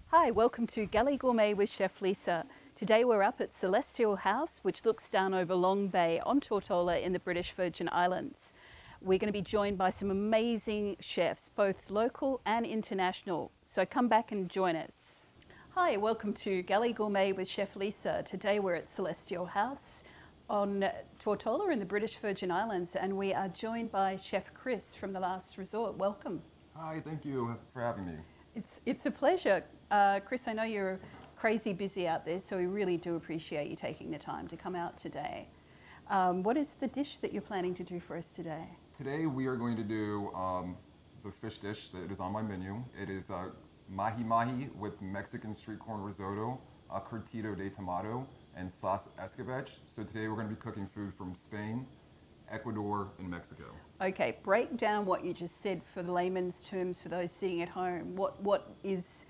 Hi, welcome to Galley Gourmet with Chef Lisa. Today we're up at Celestial House, which looks down over Long Bay on Tortola in the British Virgin Islands. We're going to be joined by some amazing chefs, both local and international. So come back and join us. Hi, welcome to Galley Gourmet with Chef Lisa. Today we're at Celestial House on Tortola in the British Virgin Islands, and we are joined by Chef Chris from The Last Resort. Welcome. Hi, thank you for having me. It's a pleasure. Chris, I know you're crazy busy out there, so we really do appreciate you taking the time to come out today. What is the dish that you're planning to do for us today? Today we are going to do the fish dish that is on my menu. It is mahi mahi with Mexican street corn risotto, curtido de tomato, and sauce escabeche. So today we're going to be cooking food from Spain, Ecuador, and Mexico. Okay, break down what you just said for the layman's terms for those sitting at home. What is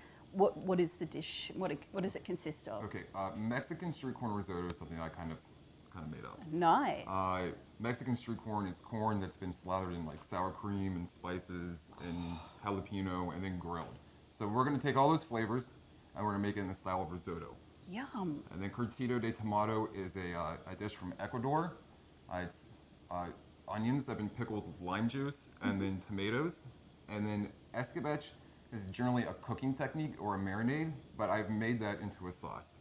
the dish? What does it consist of? Okay, Mexican street corn risotto is something I kind of made up. Nice. Mexican street corn is corn that's been slathered in like sour cream and spices and jalapeno and then grilled. So we're going to take all those flavors and we're going to make it in the style of risotto. Yum. And then curtido de tomato is a dish from Ecuador. It's onions that have been pickled with lime juice and then tomatoes. And then escabeche is generally a cooking technique or a marinade, but I've made that into a sauce.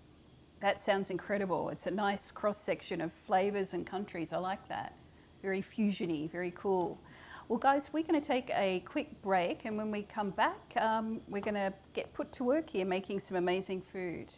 That sounds incredible. It's a nice cross-section of flavors and countries. I like that. Very fusiony, very cool. Well, guys, we're going to take a quick break, and when we come back, we're going to get put to work here making some amazing food.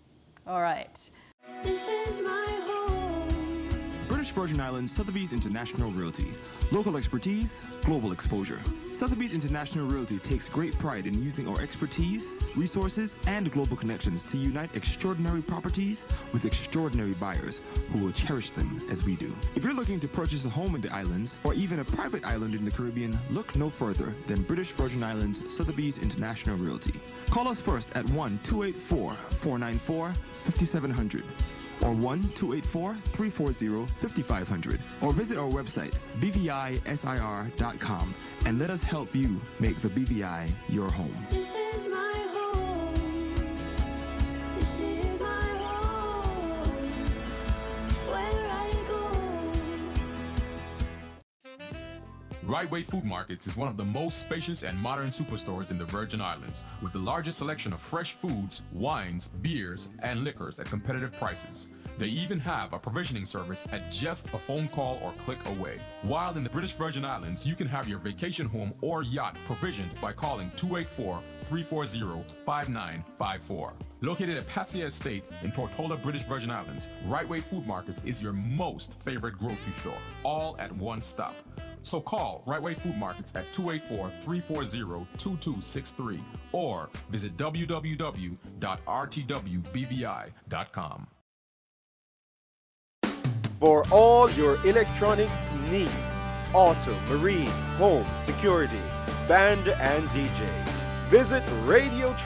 All right. This is my home. British Virgin Islands Sotheby's International Realty. Local expertise, global exposure. Sotheby's International Realty takes great pride in using our expertise, resources, and global connections to unite extraordinary properties with extraordinary buyers who will cherish them as we do. If you're looking to purchase a home in the islands or even a private island in the Caribbean, look no further than British Virgin Islands Sotheby's International Realty. Call us first at 1-284-494-5700. or 1-284-340-5500, or visit our website, bvisir.com, and let us help you make the BVI your home. This is my home. This is my home. Where I go. Right Way Food Markets is one of the most spacious and modern superstores in the Virgin Islands, with the largest selection of fresh foods, wines, beers, and liquors at competitive prices. They even have a provisioning service at just a phone call or click away. While in the British Virgin Islands, you can have your vacation home or yacht provisioned by calling 284-340-5954. Located at Passia Estate in Tortola, British Virgin Islands, Right Way Food Markets is your most favorite grocery store, all at one stop. So call Right Way Food Markets at 284-340-2263 or visit www.rtwbvi.com. For all your electronics needs, auto, marine, home, security, band and DJ, visit Radio